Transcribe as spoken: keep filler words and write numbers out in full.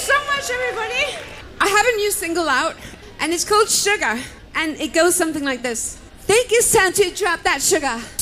so much, everybody. I have a new single out, and it's called Sugar, and it goes something like this. Think it's time to drop that sugar.